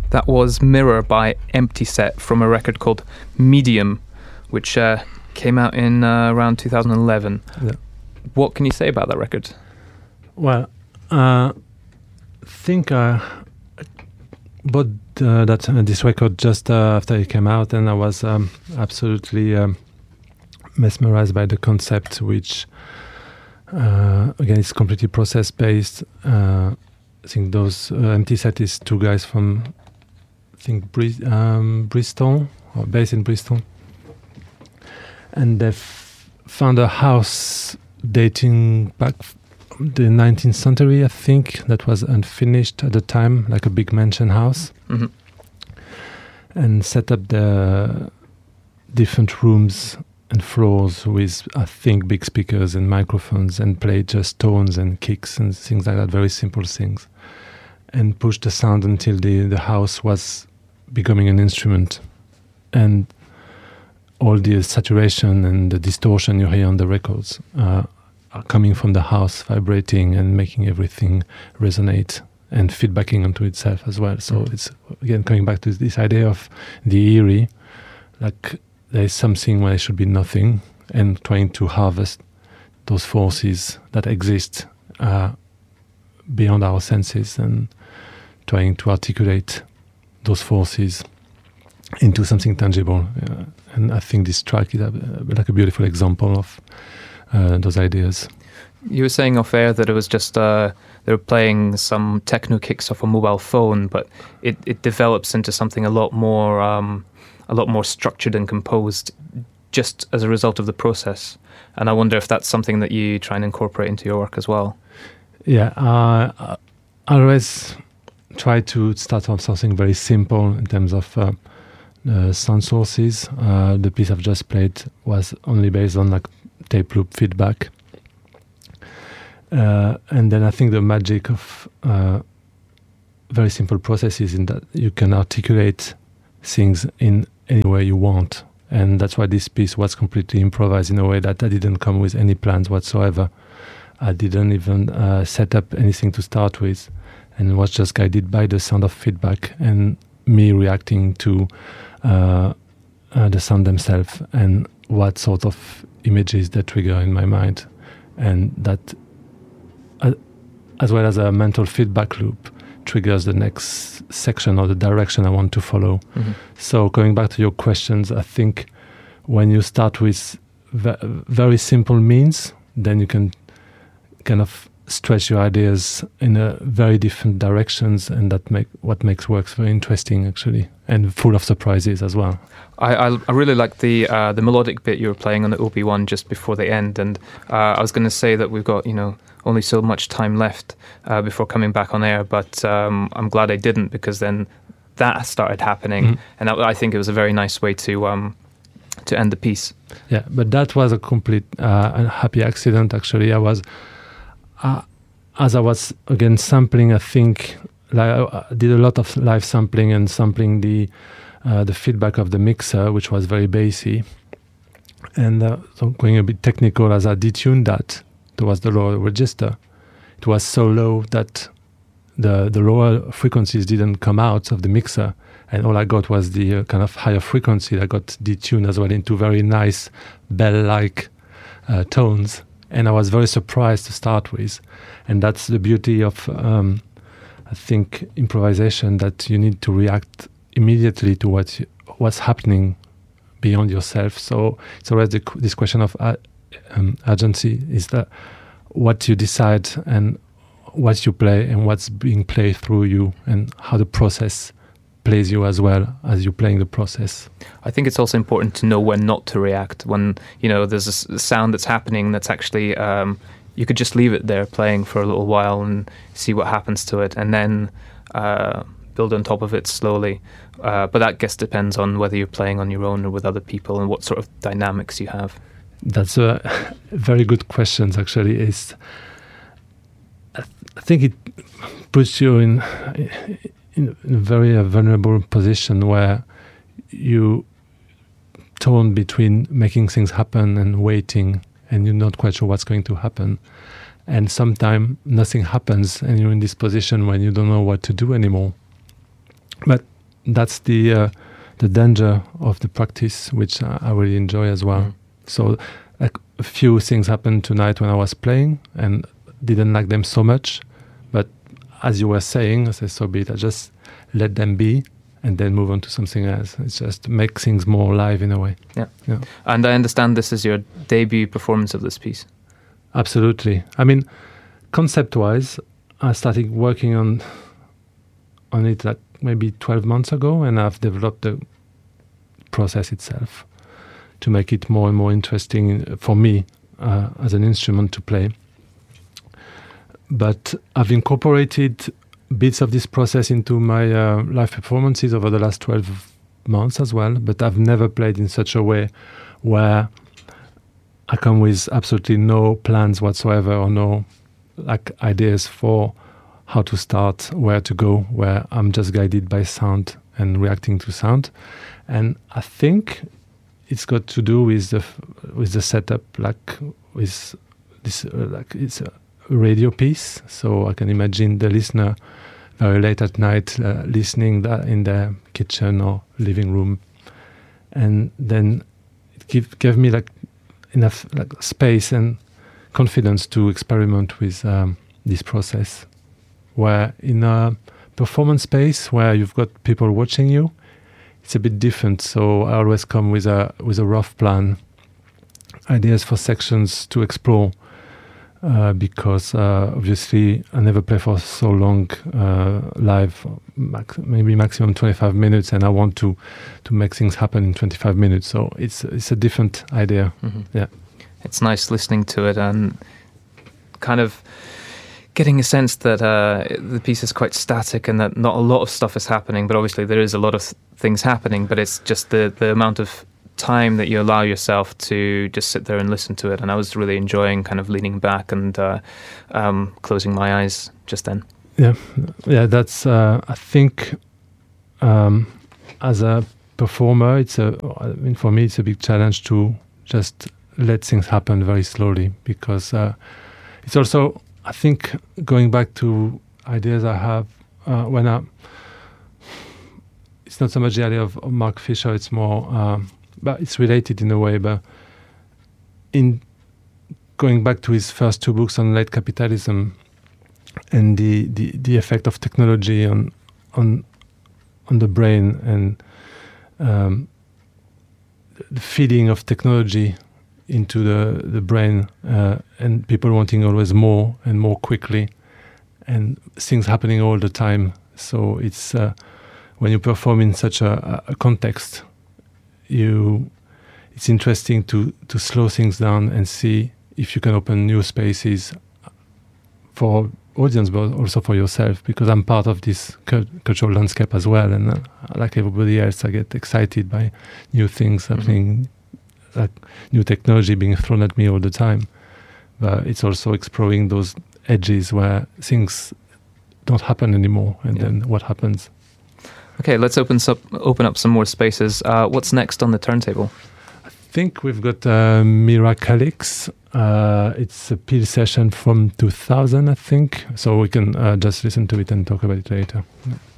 That was Mirror by Empty Set from a record called Medium, which came out in around 2011. Yeah. What can you say about that record? Well, I think I bought this record just after it came out, and I was absolutely mesmerized by the concept, which again is completely process-based. I think those Empty Set is two guys from Bristol, or based in Bristol, and they've found a house dating back the 19th century, I think, that was unfinished at the time, like a big mansion house, and set up the different rooms and floors with, I think, big speakers and microphones, and played just tones and kicks and things like that, very simple things, and pushed the sound until the house was becoming an instrument, and all the saturation and the distortion you hear on the records are coming from the house, vibrating and making everything resonate and feedbacking onto itself as well. So it's, again, coming back to this idea of the eerie, like there is something where there should be nothing, and trying to harvest those forces that exist beyond our senses, and trying to articulate those forces into something tangible. And I think this track is like a beautiful example of those ideas. You were saying off air that it was just they were playing some techno kicks off a mobile phone, but it develops into something a lot more structured and composed just as a result of the process. And I wonder if that's something that you try and incorporate into your work as well. Yeah, I always try to start on something very simple in terms of sound sources. The piece I've just played was only based on like tape loop feedback. And then I think the magic of very simple processes in that you can articulate things in any way you want. And that's why this piece was completely improvised in a way that I didn't come with any plans whatsoever. I didn't even set up anything to start with, and was just guided by the sound of feedback and me reacting to the sound themselves and what sort of images they trigger in my mind. And that, as well as a mental feedback loop, triggers the next section or the direction I want to follow. So going back to your questions, I think when you start with very simple means, then you can kind of stretch your ideas in a very different directions, and that what makes works very interesting, actually, and full of surprises as well. I really like the melodic bit you were playing on the OP1 just before the end, and I was going to say that we've got only so much time left before coming back on air, but I'm glad I didn't, because then that started happening, and I think it was a very nice way to end the piece. Yeah, but that was a complete happy accident, actually. I was as I was again sampling, I think I did a lot of live sampling and sampling the feedback of the mixer, which was very bassy, and so going a bit technical, as I detuned that towards the lower register, it was so low that the lower frequencies didn't come out of the mixer, and all I got was the kind of higher frequency that got detuned as well into very nice bell-like tones. And I was very surprised to start with. And that's the beauty of, I think, improvisation, that you need to react immediately to what's happening beyond yourself. So it's always this question of urgency, is that what you decide and what you play and what's being played through you, and how the process plays you as well as you're playing the process. I think it's also important to know when not to react. When there's a sound that's happening that's actually you could just leave it there playing for a little while and see what happens to it, and then build on top of it slowly. But that, I guess, depends on whether you're playing on your own or with other people, and what sort of dynamics you have. That's a very good question, actually. I think it puts you in a very vulnerable position where you torn between making things happen and waiting, and you're not quite sure what's going to happen. And sometimes nothing happens, and you're in this position when you don't know what to do anymore. But that's the danger of the practice, which I really enjoy as well. Mm. So like a few things happened tonight when I was playing and didn't like them so much, but as you were saying, I said, so be it. I just let them be and then move on to something else. It's just make things more alive in a way. Yeah. And I understand this is your debut performance of this piece. Absolutely. I mean, concept-wise, I started working on it like maybe 12 months ago, and I've developed the process itself to make it more and more interesting for me as an instrument to play. But I've incorporated bits of this process into my live performances over the last 12 months as well, but I've never played in such a way where I come with absolutely no plans whatsoever or no like ideas for how to start, where to go, where I'm just guided by sound and reacting to sound. And I think it's got to do with the setup, like with this, like it's a radio piece. So I can imagine the listener very late at night listening that in their kitchen or living room, and then it gave me like enough like space and confidence to experiment with this process. Where in a performance space where you've got people watching you, it's a bit different. So I always come with a rough plan, ideas for sections to explore, because obviously I never play for so long live, maybe maximum 25 minutes, and I want to make things happen in 25 minutes. So it's a different idea. Mm-hmm. Yeah, it's nice listening to it and kind of getting a sense that the piece is quite static and that not a lot of stuff is happening, but obviously there is a lot of things happening, but it's just the amount of time that you allow yourself to just sit there and listen to it. And I was really enjoying kind of leaning back and closing my eyes just then. Yeah, that's I think as a performer, for me it's a big challenge to just let things happen very slowly, because it's also, I think, going back to ideas I have it's not so much the idea of Mark Fisher, it's more but it's related in a way, but in going back to his first two books on late capitalism and the effect of technology on the brain and the feeding of technology into the brain, and people wanting always more and more quickly, and things happening all the time. So it's when you perform in such a context, it's interesting to slow things down and see if you can open new spaces for audience, but also for yourself, because I'm part of this cultural landscape as well, and like everybody else, I get excited by new things happening, like new technology being thrown at me all the time. But it's also exploring those edges where things don't happen anymore, and then what happens. Okay, let's open up some more spaces. What's next on the turntable? I think we've got Miracalix. It's a Peel session from 2000, I think. So we can just listen to it and talk about it later.